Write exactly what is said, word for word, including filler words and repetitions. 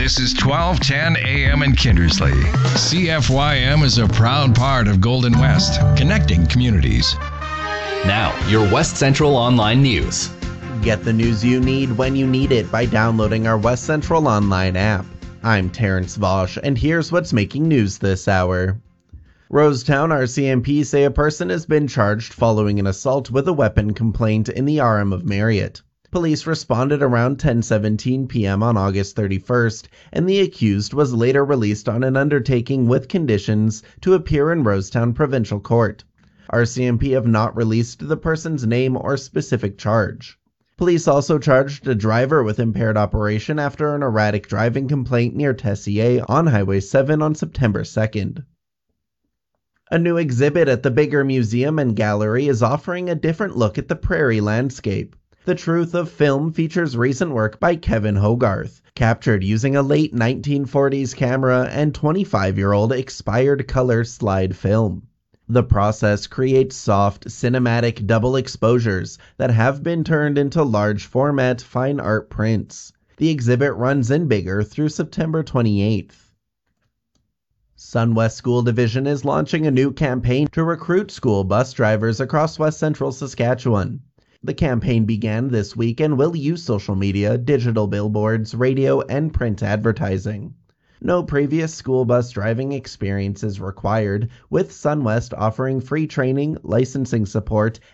This is twelve ten A M in Kindersley. C F Y M is a proud part of Golden West, connecting communities. Now, your West Central Online News. Get the news you need when you need it by downloading our West Central Online app. I'm Terrence Vosch, and here's what's making news this hour. Rosetown R C M P say a person has been charged following an assault with a weapon complaint in the R M of Marriott. Police responded around ten seventeen p.m. on August thirty-first, and the accused was later released on an undertaking with conditions to appear in Rosetown Provincial Court. R C M P have not released the person's name or specific charge. Police also charged a driver with impaired operation after an erratic driving complaint near Tessier on Highway seven on September second. A new exhibit at the Bigger Museum and Gallery is offering a different look at the prairie landscape. The Truth of Film features recent work by Kevin Hogarth, captured using a late nineteen forties camera and twenty-five-year-old expired color slide film. The process creates soft, cinematic double exposures that have been turned into large format fine art prints. The exhibit runs in Bigger through September twenty-eighth. SunWest School Division is launching a new campaign to recruit school bus drivers across West Central Saskatchewan. The campaign began this week and will use social media, digital billboards, radio, and print advertising. No previous school bus driving experience is required, with SunWest offering free training, licensing support,